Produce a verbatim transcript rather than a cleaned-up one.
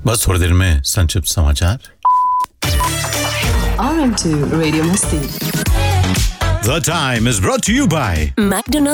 बस थोड़ी देर में संक्षिप्त समाचार। R M two Radio Masti. The time is brought to you by McDonald's